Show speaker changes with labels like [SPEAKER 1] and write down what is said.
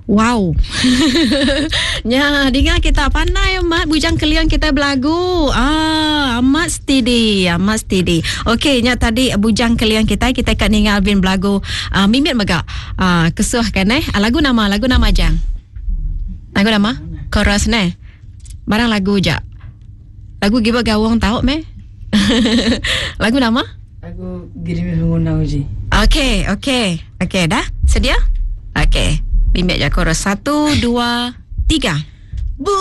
[SPEAKER 1] Wow. Ya, dengar kita pandai amat bujang kalian kita berlagu. Amat steady. Okey, nya tadi bujang kalian kita akan dengar Alvin berlagu mimit megak. Kesuh kan lagu nama jang. Lagu nama? Chorus ne. Barang lagu je. Lagu giba gawang tahu meh? Lagu nama?
[SPEAKER 2] Lagu Girimi Hunguna Uji. Okey,
[SPEAKER 1] dah? Sedia? Okey. Bimbit je chorus 1, 2, 3.